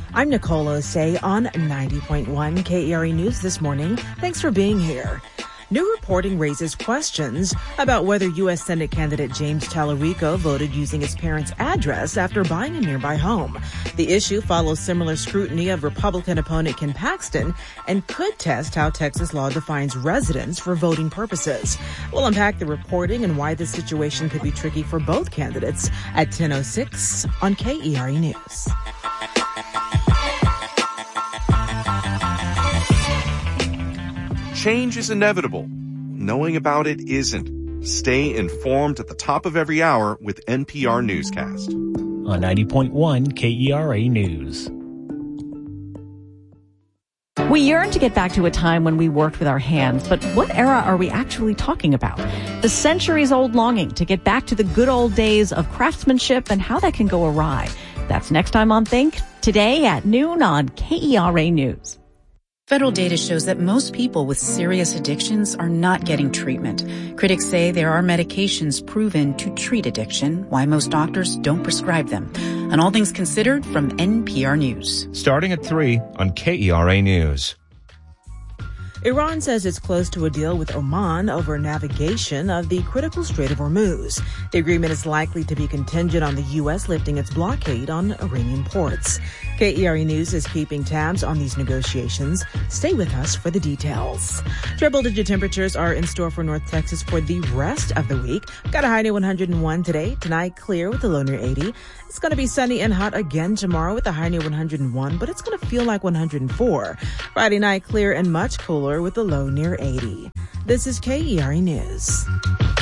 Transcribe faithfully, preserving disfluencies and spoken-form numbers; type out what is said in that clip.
I'm Nicole Osei on ninety point one K E R A News this morning. Thanks for being here. New reporting raises questions about whether U S Senate candidate James Tallarico voted using his parents' address after buying a nearby home. The issue follows similar scrutiny of Republican opponent Ken Paxton and could test how Texas law defines residence for voting purposes. We'll unpack the reporting and why this situation could be tricky for both candidates at ten oh six on K E R A News. Change is inevitable. Knowing about it isn't. Stay informed at the top of every hour with N P R Newscast. On ninety point one K E R A News. We yearn to get back to a time when we worked with our hands, but what era are we actually talking about? The centuries-old longing to get back to the good old days of craftsmanship and how that can go awry. That's next time on Think, today at noon on K E R A News. Federal data shows that most people with serious addictions are not getting treatment. Critics say there are medications proven to treat addiction, why most doctors don't prescribe them. On All Things Considered from N P R News. Starting at three on K E R A News. Iran says it's close to a deal with Oman over navigation of the critical Strait of Hormuz. The agreement is likely to be contingent on the U S lifting its blockade on Iranian ports. K E R A News is keeping tabs on these negotiations. Stay with us for the details. Triple-digit temperatures are in store for North Texas for the rest of the week. Got a high near one hundred one today. Tonight, clear with a low near eighty. It's going to be sunny and hot again tomorrow with a high near one hundred one, but it's going to feel like one hundred four. Friday night, clear and much cooler with a low near eighty. This is K E R A News.